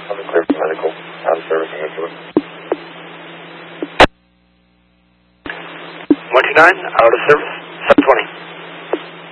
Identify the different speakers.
Speaker 1: I'm clear for medical. Out of service and into it.
Speaker 2: 129, out of service.